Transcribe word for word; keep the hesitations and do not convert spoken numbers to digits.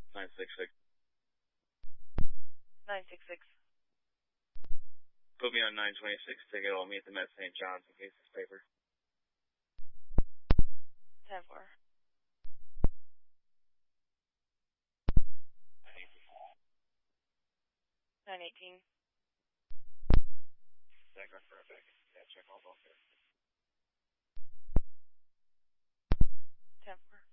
nine six six. nine six six. Put me on nine twenty-six ticket. I'll meet them at Saint John's in case it's paper. ten four. nine eighteen. Second for effect. Yeah, check all both here. ten four.